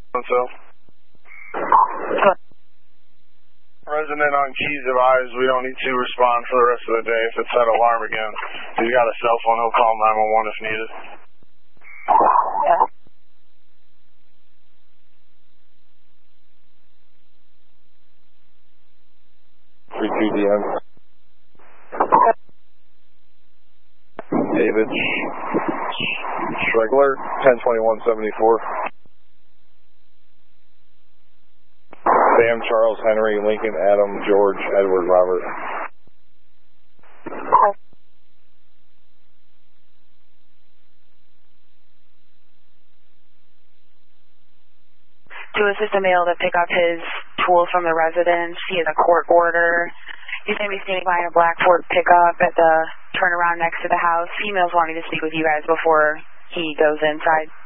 So, resident on Keys advised we don't need to respond for the rest of the day. If it's that alarm again, he's got a cell phone. He'll call 911 if needed. Yeah. 32 DM. David Schregler, 102174. Sam, Charles, Henry, Lincoln, Adam, George, Edward, Robert. To assist a male to pick up his tools from the residence. He has a court order. He's going to be standing by in a black Ford pickup at the turnaround next to the house. Female's wanting to speak with you guys before he goes inside.